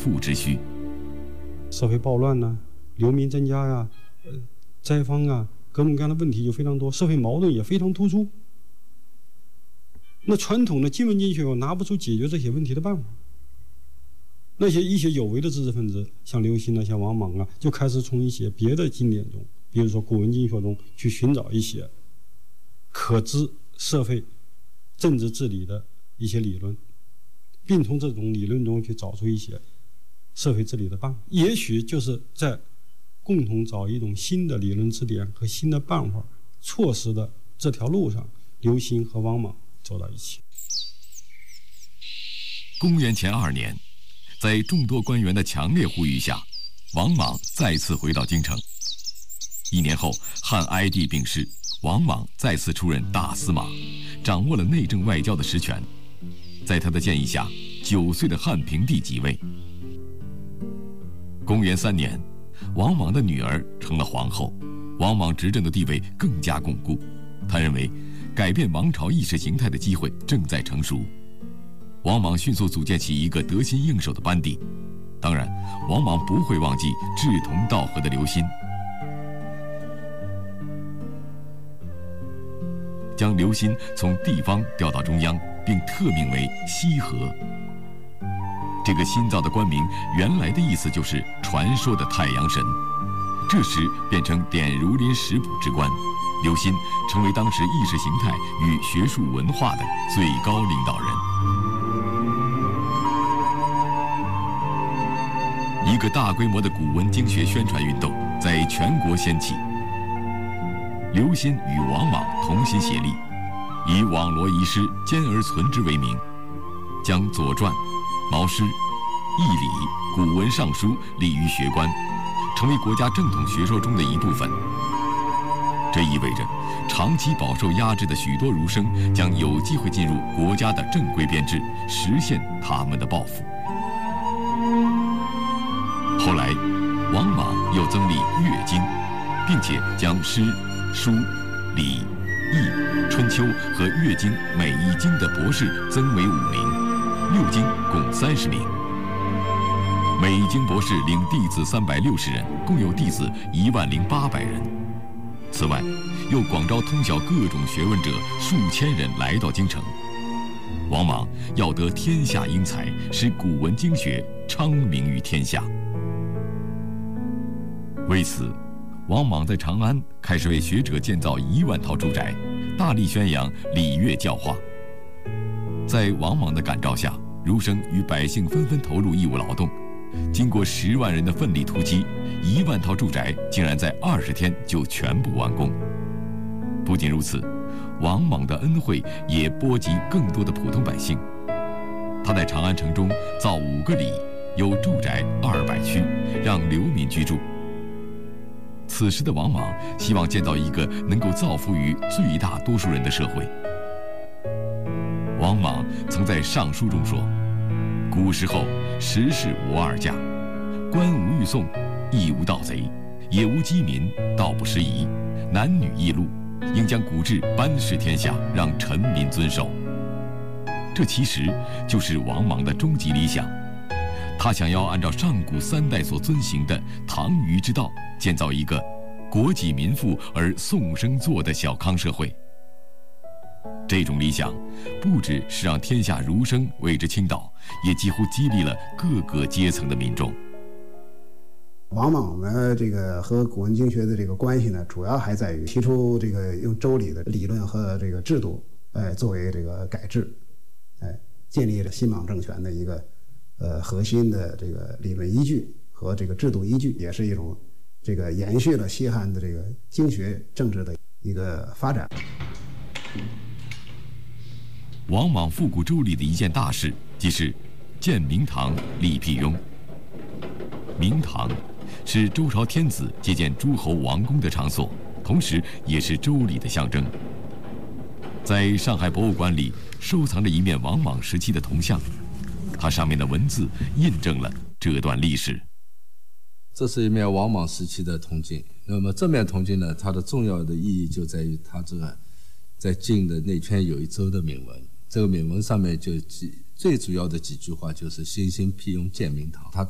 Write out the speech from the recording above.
腹之需。 社会暴乱呢，流民增加呀，灾荒啊，各种各样的问题就非常多，社会矛盾也非常突出。那传统的经文经学又拿不出解决这些问题的办法。那些一些有为的知识分子，像刘歆啊，像王莽啊，就开始从一些别的经典中，比如说古文经学中去寻找一些可知社会政治治理的一些理论，并从这种理论中去找出一些社会治理的办法。也许就是在共同找一种新的理论支点和新的办法措施的这条路上，刘歆和王莽走到一起。 公元前2年，在众多官员的强烈呼吁下，王莽再次回到京城。1年后，汉哀帝病逝，王莽再次出任大司马，掌握了内政外交的实权。在他的建议下，9岁的汉平帝即位。公元3年，王莽的女儿成了皇后，王莽执政的地位更加巩固。他认为，改变王朝意识形态的机会正在成熟。王莽迅速组建起一个得心应手的班底。当然，王莽不会忘记志同道合的刘歆，将刘歆从地方调到中央，并特命为西河。这个新造的官名原来的意思就是传说的太阳神，这时变成典儒林食补之官。刘歆成为当时意识形态与学术文化的最高领导人。一个大规模的古文经学宣传运动在全国掀起。刘歆与王莽同心协力，以网罗遗失、兼而存之为名，将《左传》、《毛诗》、《易礼》、古文尚书立于学官，成为国家正统学说中的一部分。这意味着，长期饱受压制的许多儒生将有机会进入国家的正规编制，实现他们的抱负。后来，王莽又增立乐经，并且将诗、书、礼、易、春秋和乐经每一经的博士增为5名，6经共30名。每一经博士领弟子360人，共有弟子10800人。此外，又广招通晓各种学问者数千人来到京城。王莽要得天下英才，使古文经学昌明于天下。为此，王莽在长安开始为学者建造1万套住宅，大力宣扬礼乐教化。在王莽的感召下，儒生与百姓纷纷投入义务劳动。经过10万人的奋力突击，1万套住宅竟然在20天就全部完工。不仅如此，王莽的恩惠也波及更多的普通百姓。他在长安城中造5个里，有住宅200区，让流民居住。此时的王莽希望建造一个能够造福于最大多数人的社会。王莽曾在上书中说：“古时候，时事无2价，官无欲讼，亦无盗贼，也无饥民，道不失仪，男女异禄，应将古制颁示天下，让臣民遵守。”这其实就是王莽的终极理想。他想要按照上古3代所遵行的唐虞之道，建造一个国己民富而颂声作的小康社会。这种理想，不只是让天下儒生为之倾倒，也几乎激励了各个阶层的民众。 王莽呢，这个和古文经学的这个关系呢，主要还在于提出这个用周礼的理论和这个制度，作为这个改制，建立了新莽政权的一个核心的这个理论依据和这个制度依据，也是一种这个延续了西汉的这个经学政治的一个发展。 王莽复古周礼的一件大事，即是建明堂、立辟雍。明堂是周朝天子接见诸侯王公的场所，同时也是周礼的象征。在上海博物馆里收藏着一面王莽时期的铜像，它上面的文字印证了这段历史。 这是一面王莽时期的铜镜。那么这面铜镜呢，它的重要的意义就在于它这个在镜的内圈有一周的铭文。这个铭文上面就最主要的几句话就是“兴兴辟雍建明堂”。它